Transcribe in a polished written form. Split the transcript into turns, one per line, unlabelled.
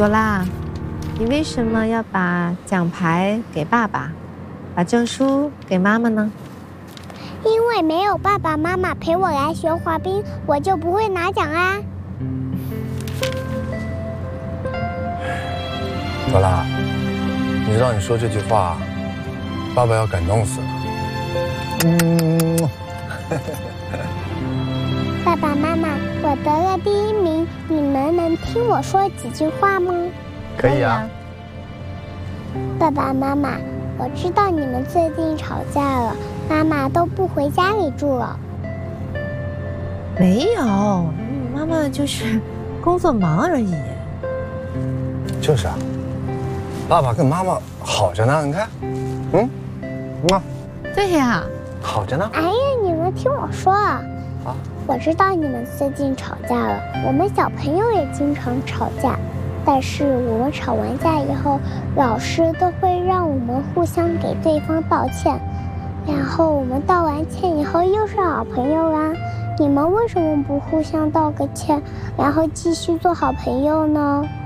朵拉，你为什么要把奖牌给爸爸，把证书给妈妈呢？
因为没有爸爸妈妈陪我来学滑冰，我就不会拿奖啊。
朵拉，你知道你说这句话，爸爸要感动死了。
爸爸妈妈，我得了第1名，你们能听我说几句话吗？
可以啊。
爸爸妈妈，我知道你们最近吵架了，妈妈都不回家里住了。
没有，妈妈就是工作忙而已。
就是啊，爸爸跟妈妈好着呢，你看，
对呀，
好着呢。
哎呀，你们听我说啊！我知道你们最近吵架了，我们小朋友也经常吵架，但是我们吵完架以后，老师都会让我们互相给对方道歉，然后我们道完歉以后又是好朋友啦。你们为什么不互相道个歉，然后继续做好朋友呢？